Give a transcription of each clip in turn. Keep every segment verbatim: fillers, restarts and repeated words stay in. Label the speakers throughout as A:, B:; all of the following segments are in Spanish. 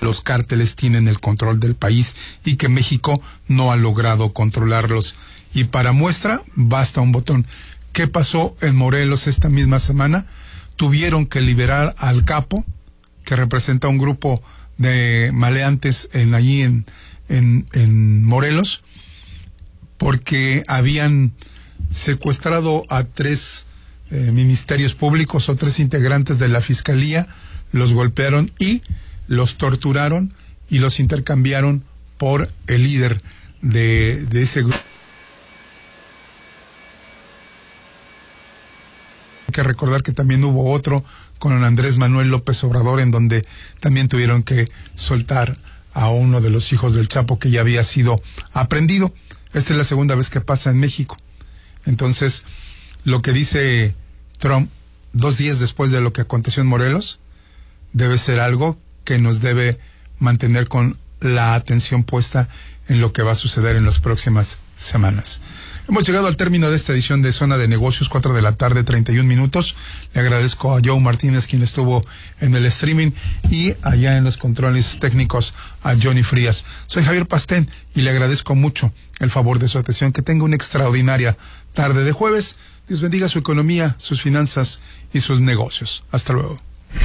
A: los cárteles tienen el control del país y que México no ha logrado controlarlos. Y para muestra, basta un botón. ¿Qué pasó en Morelos esta misma semana? Tuvieron que liberar al capo, que representa un grupo de maleantes en allí en, en, en Morelos, porque habían secuestrado a tres eh, ministerios públicos o tres integrantes de la fiscalía, los golpearon y los torturaron y los intercambiaron por el líder de, de ese grupo. Hay que recordar que también hubo otro con Andrés Manuel López Obrador, en donde también tuvieron que soltar a uno de los hijos del Chapo que ya había sido aprehendido. Esta es la segunda vez que pasa en México. Entonces, lo que dice Trump dos días después de lo que aconteció en Morelos debe ser algo que nos debe mantener con la atención puesta en lo que va a suceder en las próximas semanas. Hemos llegado al término de esta edición de Zona de Negocios, cuatro de la tarde, treinta y un minutos. Le agradezco a Joe Martínez, quien estuvo en el streaming, y allá en los controles técnicos a Johnny Frías. Soy Javier Pastén y le agradezco mucho el favor de su atención. Que tenga una extraordinaria tarde de jueves. Dios bendiga su economía, sus finanzas y sus negocios. Hasta luego.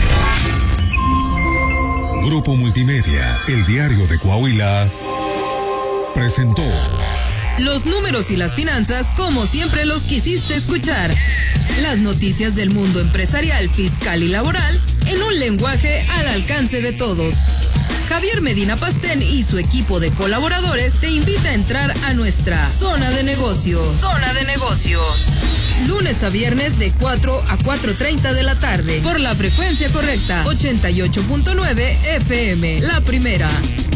B: Grupo Multimedia, el diario de Coahuila, presentó
C: los números y las finanzas como siempre los quisiste escuchar. Las noticias del mundo empresarial, fiscal y laboral en un lenguaje al alcance de todos. Javier Medina Pastén y su equipo de colaboradores te invita a entrar a nuestra Zona de Negocios. Zona de Negocios. Lunes a viernes de cuatro a cuatro treinta de la tarde por la frecuencia correcta ochenta y ocho punto nueve F M, la primera.